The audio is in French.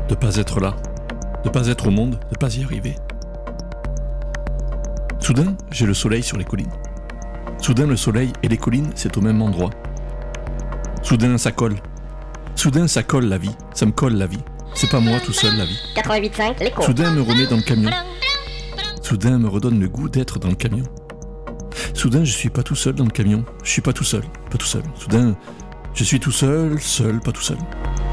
de pas être là, de pas être au monde, de pas y arriver. Soudain, j'ai le soleil sur les collines. Soudain, le soleil et les collines, c'est au même endroit. Soudain, ça colle. Soudain, ça colle la vie. Ça me colle la vie. C'est pas moi tout seul, la vie. 88.5, l'écho. Soudain, me remet dans le camion. Soudain, me redonne le goût d'être dans le camion. Soudain, je suis pas tout seul dans le camion. Je suis pas tout seul, pas tout seul. Soudain, je suis tout seul, pas tout seul.